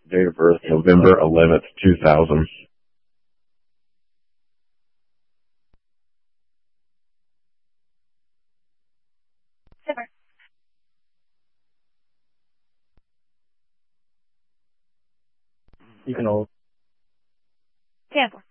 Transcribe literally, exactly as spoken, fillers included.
Date of birth, November eleventh, two thousand. Super. You can hold. Cancel.